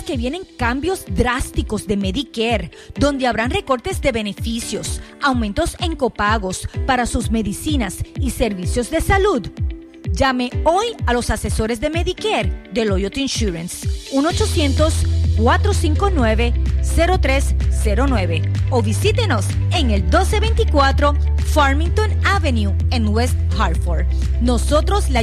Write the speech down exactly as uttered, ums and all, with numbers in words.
que vienen cambios drásticos de Medicare, donde habrán recortes de beneficios, aumentos en copagos para sus medicinas y servicios de salud. Llame hoy a los asesores de Medicare de Loyalty Insurance, uno ochocientos, cuatro cinco nueve, cero tres cero nueve o visítenos en el doce veinticuatro Farmington Avenue en West Hartford. Nosotros le